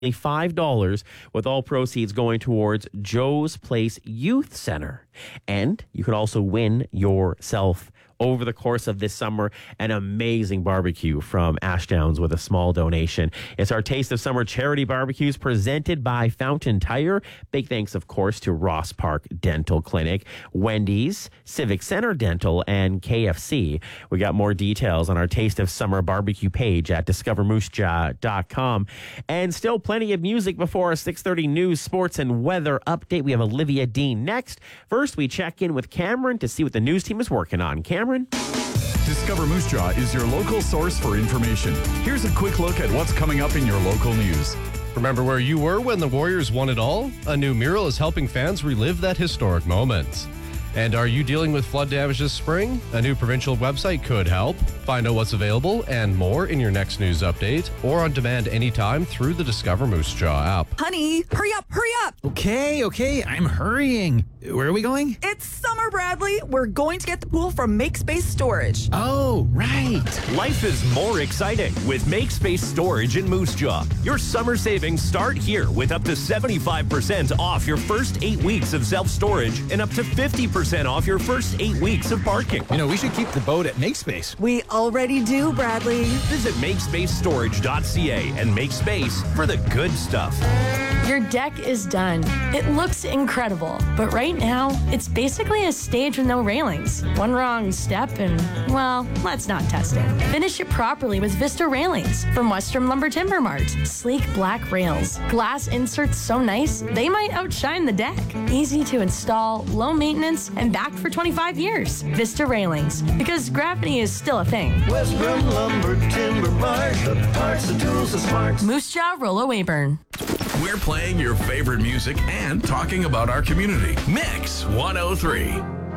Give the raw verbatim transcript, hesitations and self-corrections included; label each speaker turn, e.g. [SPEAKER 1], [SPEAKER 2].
[SPEAKER 1] five dollars, with all proceeds going towards Joe's Place Youth Center. And you could also win yourself, over the course of this summer, an amazing barbecue from Ashdowns with a small donation. It's our Taste of Summer charity barbecues presented by Fountain Tire. Big thanks, of course, to Ross Park Dental Clinic, Wendy's, Civic Center Dental, and K F C. We got more details on our Taste of Summer barbecue page at discover moose jaw dot com. And still plenty of music before our six thirty news, sports, and weather update. We have Olivia Dean next. First, we check in with Cameron to see what the news team is working on. Cameron?
[SPEAKER 2] Discover Moose Jaw is your local source for information. Here's a quick look at what's coming up in your local news.
[SPEAKER 3] Remember where you were when the Warriors won it all? A new mural is helping fans relive that historic moment. And are you dealing with flood damage this spring? A new provincial website could help. Find out what's available and more in your next news update or on demand anytime through the Discover Moose Jaw app.
[SPEAKER 4] Honey, hurry up, hurry up.
[SPEAKER 5] Okay, okay, I'm hurrying. Where are we going?
[SPEAKER 4] It's summer, Bradley. We're going to get the pool from MakeSpace Storage.
[SPEAKER 5] Oh, right.
[SPEAKER 6] Life is more exciting with MakeSpace Storage in Moose Jaw. Your summer savings start here with up to seventy-five percent off your first eight weeks of self-storage and up to fifty percent off your first eight weeks of parking.
[SPEAKER 5] You know, we should keep the boat at MakeSpace.
[SPEAKER 4] We already do, Bradley.
[SPEAKER 6] Visit make space storage dot c a and make space for the good stuff.
[SPEAKER 7] Your deck is done. It looks incredible, but right now, it's basically a stage with no railings. One wrong step and, well, let's not test it. Finish it properly with Vista Railings from Western Lumber Timber Mart. Sleek black rails. Glass inserts so nice, they might outshine the deck. Easy to install, low maintenance, and backed for twenty-five years. Vista Railings, because gravity is still a thing.
[SPEAKER 8] Western Lumber Timber Mart, the parts, the tools, the smarts.
[SPEAKER 7] Moose Jaw, Rollo Weyburn.
[SPEAKER 9] We're playing your favorite music and talking about our community. Mix one oh three.